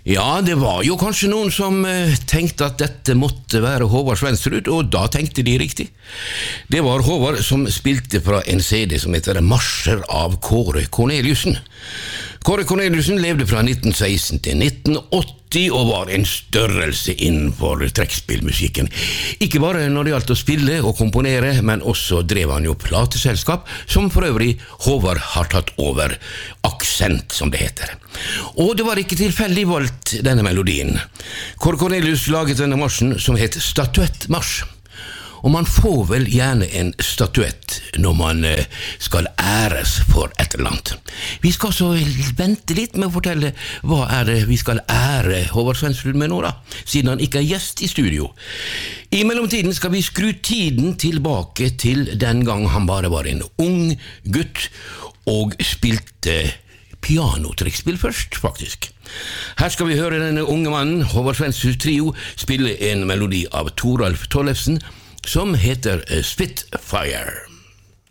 Ja, det var jo kanskje noen som tenkte at dette måtte være Håvard Svendsrud, og da tenkte de riktig. Det var Håvard som spilte fra en CD som heter Marsjer av Kåre Corneliussen. Kåre Corneliussen levde fra 1916 til 1980 og var en størrelse innenfor trekkspillmusikken. Ikke bare når det gjaldt å spille og komponere, men også drev han jo plateselskap, som for øvrig Håvard har tatt over, Aksent som det heter. Og det var ikke tilfeldig valgt denne melodien. Kåre Cornelius laget denne marsjen som het Statuettmarsj. Og man får vel gjerne en statuett når man skal æres for et eller annet. Vi skal så vente litt med å fortelle hva det vi skal ære Håvard Svendsrud med nå da, siden han ikke er gjest i studio. I mellomtiden skal vi skru tiden tilbake til den gang han bare var en ung gutt og spilte pianotrekkspill først, faktisk. Her skal vi høre denne unge mannen, Håvard Svendsrud Trio, spille en melodi av Toralf Tollefsen, som heter Spitfire.